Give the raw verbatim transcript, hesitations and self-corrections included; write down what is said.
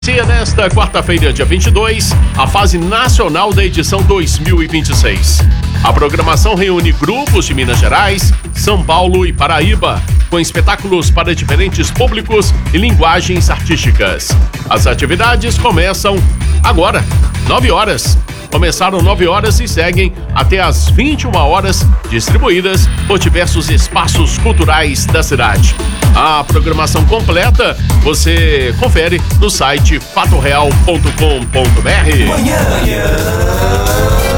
Nesta quarta-feira, dia vinte e dois, a fase nacional da edição dois mil e vinte e seis. A programação reúne grupos de Minas Gerais, São Paulo e Paraíba, com espetáculos para diferentes públicos e linguagens artísticas. As atividades começam agora, nove horas. Começaram nove horas e seguem até às vinte e uma horas, distribuídas por diversos espaços culturais da cidade. A programação completa você confere no site fato real ponto com ponto br. Manhã.